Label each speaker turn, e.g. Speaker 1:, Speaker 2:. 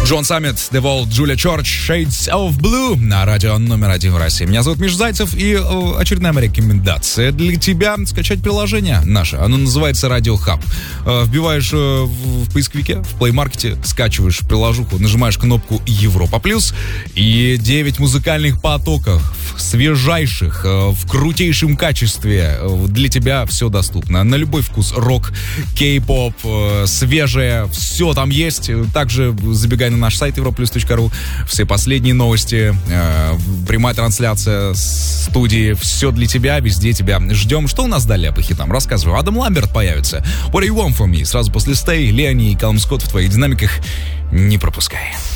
Speaker 1: Джон Саммит, The Vault, Джулия Чорч, Shades of Blue на радио номер 1 в России. Меня зовут Миша Зайцев, и очередная моя рекомендация для тебя — скачать приложение наше. Оно называется Radio Hub. Вбиваешь в поисковике, в плеймаркете, скачиваешь приложуху, нажимаешь кнопку Европа Плюс, и 9 музыкальных потоков, свежайших, в крутейшем качестве. Для тебя все доступно. На любой вкус. Рок, кей-поп, свежее, все там есть. Также забегай на наш сайт europlus.ru. Все последние новости, прямая трансляция студии, все для тебя, везде тебя ждем. Что у нас далее по хитам? Рассказываю. Адам Ламберт появится. What do you want from me? Сразу после Stay, Леони и Калум Скотт в твоих динамиках. Не пропускай.